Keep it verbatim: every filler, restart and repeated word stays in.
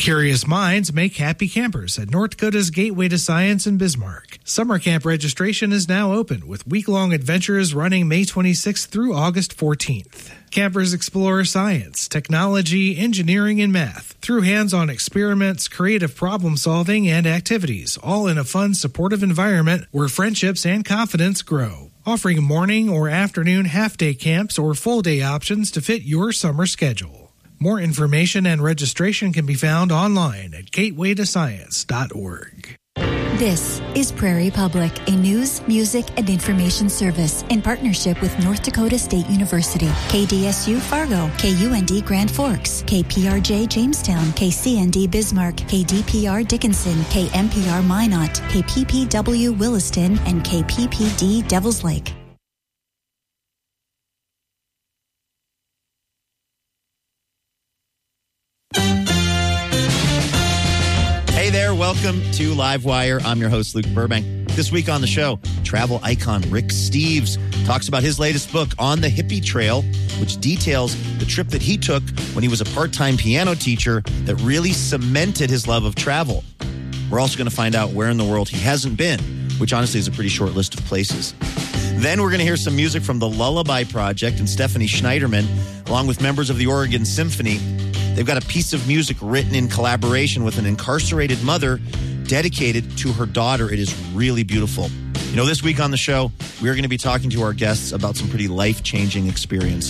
Curious minds make happy campers at North Dakota's Gateway to Science in Bismarck. Summer camp registration is now open with week-long adventures running May twenty-sixth through August fourteenth. Campers explore science, technology, engineering, and math through hands-on experiments, creative problem-solving, and activities, all in a fun, supportive environment where friendships and confidence grow. Offering morning or afternoon half-day camps or full-day options to fit your summer schedule. More information and registration can be found online at gateway to science dot org. This is Prairie Public, a news, music, and information service in partnership with North Dakota State University, K D S U Fargo, K U N D Grand Forks, K P R J Jamestown, K C N D Bismarck, K D P R Dickinson, K M P R Minot, K P P W Williston, and K P P D Devils Lake. Hey there, welcome to Livewire. I'm your host, Luke Burbank. This week on the show, travel icon Rick Steves talks about his latest book, On the Hippie Trail, which details the trip that he took when he was a part-time piano teacher that really cemented his love of travel. We're also going to find out where in the world he hasn't been, which honestly is a pretty short list of places. Then we're going to hear some music from the Lullaby Project and Stephanie Schneiderman, along with members of the Oregon Symphony. They've got a piece of music written in collaboration with an incarcerated mother dedicated to her daughter. It is really beautiful. You know, this week on the show, we're going to be talking to our guests about some pretty life-changing experiences.